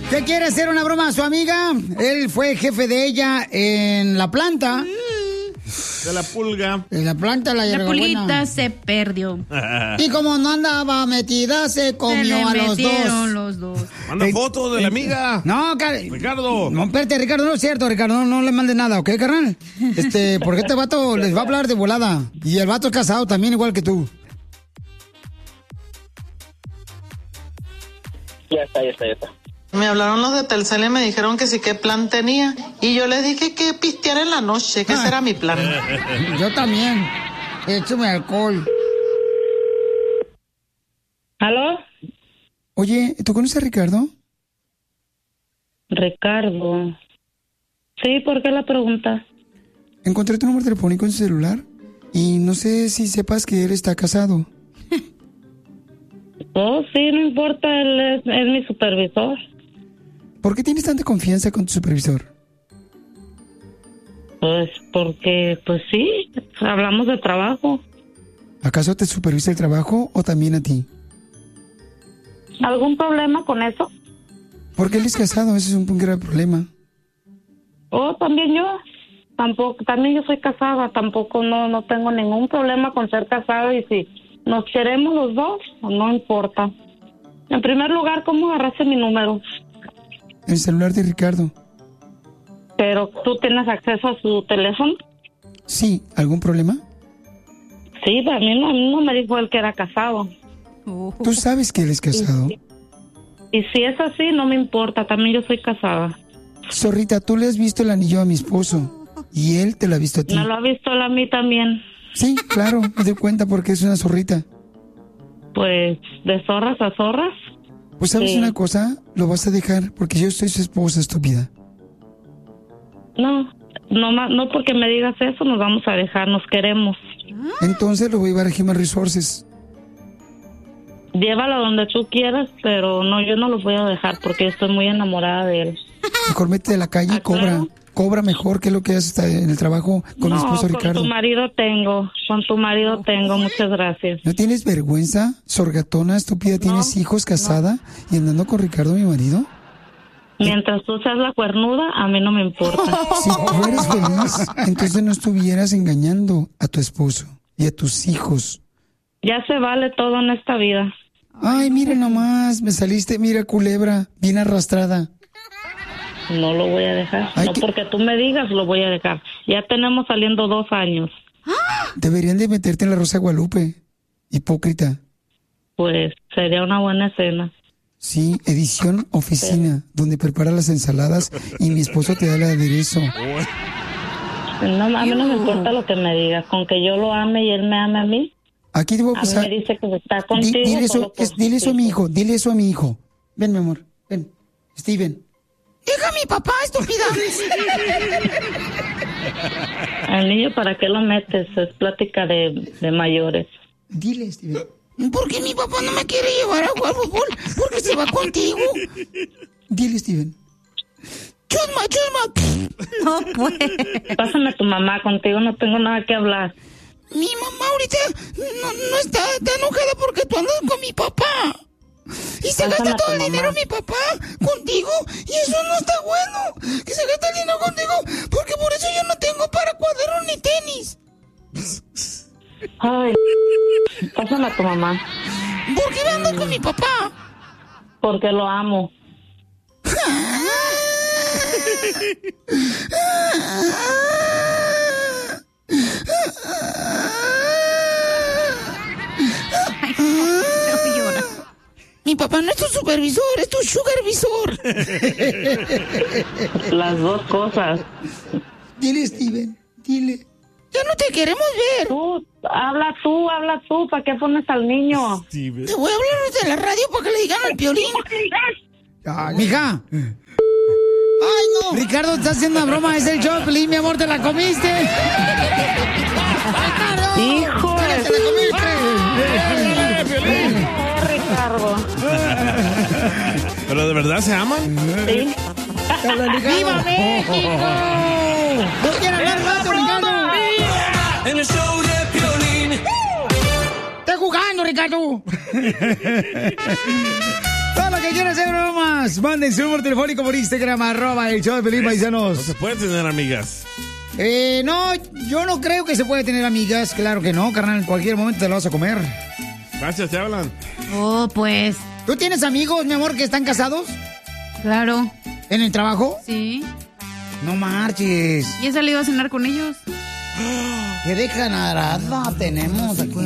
¿Qué quiere hacer una broma a su amiga? Él fue jefe de ella en la planta. De la pulga. En la planta la hierbabuena. La pulguita se perdió. Y como no andaba metida, se comió a los dos. Manda foto de la amiga. No, Ricardo. No, espérate, Ricardo, no es cierto, Ricardo. No le mandes nada, ¿ok, carnal? Porque este vato les va a hablar de volada. Y el vato es casado también, igual que tú. Ya está. Me hablaron los de Telcel y me dijeron que sí, qué plan tenía. Y yo les dije que pistear en la noche, que ese era mi plan. Yo también. Échame alcohol. ¿Aló? Oye, ¿tú conoces a Ricardo? Ricardo. Sí, ¿por qué la pregunta? Encontré tu número telefónico en su celular y no sé si sepas que él está casado. Oh, sí, no importa, él es mi supervisor. ¿Por qué tienes tanta confianza con tu supervisor? Pues porque, pues sí, hablamos de trabajo. ¿Acaso te supervisa el trabajo o también a ti? ¿Algún problema con eso? Porque él es casado, ese es un grave problema. Oh, también yo. También yo soy casada, tampoco no tengo ningún problema con ser casada y si nos queremos los dos, no importa. En primer lugar, ¿cómo agarraste mi número? El celular de Ricardo. ¿Pero tú tienes acceso a su teléfono? Sí, ¿algún problema? Sí, a mí no me dijo él que era casado. ¿Tú sabes que él es casado? Y si es así, no me importa, también yo soy casada. Zorrita, tú le has visto el anillo a mi esposo y él te lo ha visto a ti. ¿Me lo ha visto él a mí también? Sí, claro, me doy cuenta porque es una zorrita. Pues, de zorras a zorras. Pues, ¿sabes una cosa? Lo vas a dejar porque yo soy su esposa, estúpida. No porque me digas eso nos vamos a dejar, nos queremos. Entonces lo voy a llevar a Human Resources. Llévalo donde tú quieras, pero no, yo no lo voy a dejar porque yo estoy muy enamorada de él. Mejor métete a la calle y cobra. Claro. Cobra mejor que lo que haces en el trabajo con mi esposo Ricardo. Con tu marido tengo, muchas gracias. ¿No tienes vergüenza, sorgatona, estúpida? ¿Tienes hijos, casada y andando con Ricardo, mi marido? Mientras tú seas la cuernuda, a mí no me importa. Si tú eres feliz, entonces no estuvieras engañando a tu esposo y a tus hijos. Ya se vale todo en esta vida. Ay, mira nomás, me saliste, mira, culebra, bien arrastrada. No lo voy a dejar. Ay, no porque tú me digas, lo voy a dejar. Ya tenemos saliendo 2 años. Deberían de meterte en la Rosa de Guadalupe. Hipócrita. Pues sería una buena escena. Sí, edición oficina, donde prepara las ensaladas y mi esposo te da el aderezo. No, a mí no me importa lo que me digas. Con que yo lo ame y él me ame a mí. Aquí te voy a pasar. A mí me dice que está contigo. Dile eso a mi hijo. Ven, mi amor. Ven. Steven. ¡Deja a mi papá, estúpida! Al niño, ¿para qué lo metes? Es plática de mayores. Dile, Steven. ¿Por qué mi papá no me quiere llevar a jugar fútbol? Porque se va contigo. Dile, Steven. ¡Chusma! No, pues. Pásame a tu mamá, contigo no tengo nada que hablar. Mi mamá ahorita no está enojada porque tú andas con mi papá. Y se gasta todo el dinero mi papá contigo. Y eso no está bueno. Que se gasta el dinero contigo. Porque por eso yo no tengo para cuadernos ni tenis. Ay, pásame a tu mamá. ¿Por qué andas con mi papá? Porque lo amo. Mi papá no es tu supervisor, es tu sugarvisor. Las dos cosas. Dile, Steven, dile. Ya no te queremos ver. Habla tú, ¿para qué pones al niño? Steven. Te voy a hablar de la radio para que le digan al Piolín. Mija. Ay, no. Ricardo, te está haciendo una broma, es el show, Piolín, mi amor, te la comiste. ¡Hijo! ¡Te la comiste! Ricardo. ¿Pero de verdad se aman? Sí. ¡Viva México! ¿No quiere hablar más, Ricardo? En el show de Piolín. ¡Está jugando, Ricardo! Todo lo que quieras hacer bromas. amigas, manden su número telefónico por Instagram, @el show de Piolín, paisanos. No se puede tener amigas. No, yo no creo que se puede tener amigas. Claro que no, carnal. En cualquier momento te lo vas a comer. Gracias, te hablan. Oh, pues. ¿Tú tienes amigos, mi amor, que están casados? Claro. ¿En el trabajo? Sí. No marches. Y he salido a cenar con ellos. ¿Qué dejanarada tenemos aquí?